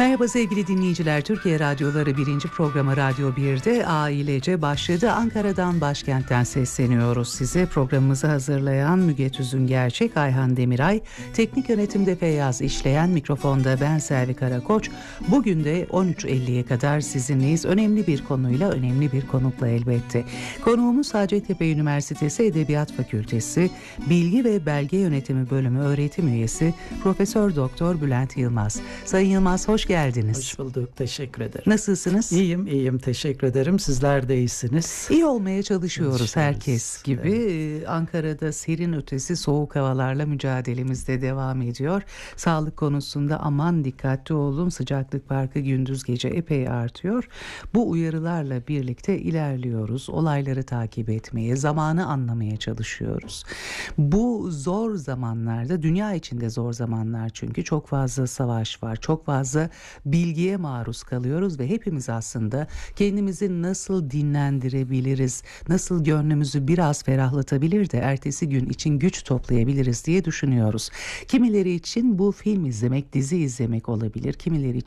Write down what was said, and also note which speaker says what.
Speaker 1: Merhaba sevgili dinleyiciler. Türkiye Radyoları 1. programı Radyo 1'de ailece başladı. Ankara'dan, başkentten sesleniyoruz size. Programımızı hazırlayan Müge Tüzün Gerçek, Ayhan Demiray, teknik yönetimde Feyyaz İşleyen, mikrofonda ben Selvi Karakoç. Bugün de 13.50'ye kadar sizinleyiz. Önemli bir konuyla, önemli bir konukla elbette. Konuğumuz Hacettepe Üniversitesi Edebiyat Fakültesi Bilgi ve Belge Yönetimi Bölümü öğretim üyesi Profesör Doktor Bülent Yılmaz. Sayın Yılmaz, hoş geldiniz.
Speaker 2: Hoş bulduk, teşekkür ederim.
Speaker 1: Nasılsınız?
Speaker 2: İyiyim, teşekkür ederim. Sizler de iyisiniz.
Speaker 1: İyi olmaya çalışıyoruz herkes gibi. Evet. Ankara'da serin ötesi soğuk havalarla mücadelemiz de devam ediyor. Sağlık konusunda aman dikkatli olun. Sıcaklık farkı gündüz gece epey artıyor. Bu uyarılarla birlikte ilerliyoruz. Olayları takip etmeye, zamanı anlamaya çalışıyoruz. Bu zor zamanlarda, dünya içinde zor zamanlar çünkü çok fazla savaş var. Çok fazla bilgiye maruz kalıyoruz ve hepimiz aslında kendimizi nasıl dinlendirebiliriz, nasıl gönlümüzü biraz ferahlatabilir de ertesi gün için güç toplayabiliriz diye düşünüyoruz. Kimileri için bu film izlemek, dizi izlemek olabilir. Kimileri